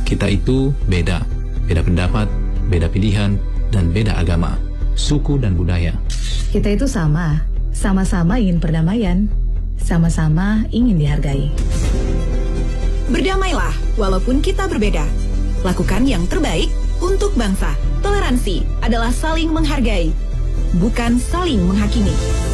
Kita itu beda pendapat, beda pilihan, dan beda agama, suku dan budaya. Kita itu sama-sama ingin perdamaian, sama-sama ingin dihargai. Berdamailah walaupun kita berbeda. Lakukan yang terbaik untuk bangsa. Toleransi adalah saling menghargai, bukan saling menghakimi.